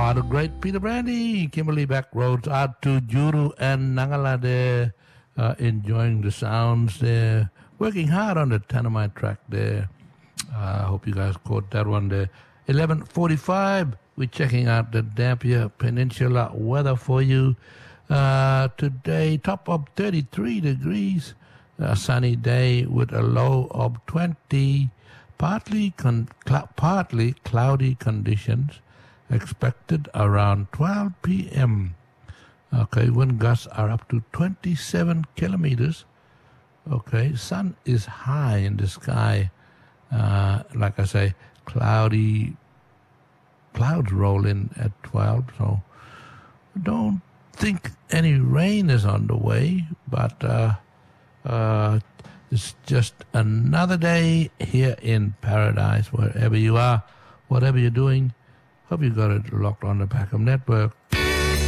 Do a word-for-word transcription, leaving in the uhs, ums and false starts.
Ah, the great Peter Brandy, Kimberly Backroads, out to Juru and Nangala there, uh, enjoying the sounds there, working hard on the Tanamite track there. I uh, hope you guys caught that one there. eleven forty-five, we're checking out the Dampier Peninsula weather for you. Uh, today, top of thirty-three degrees, a sunny day with a low of twenty, partly, con- cl- partly cloudy conditions expected around twelve p.m. Okay, wind gusts are up to twenty-seven kilometers. Okay, sun is high in the sky. Uh, like I say, cloudy, clouds roll in at twelve, so don't think any rain is on the way, but uh, uh, it's just another day here in paradise, wherever you are, whatever you're doing. Hope you got it locked on the Packham Network.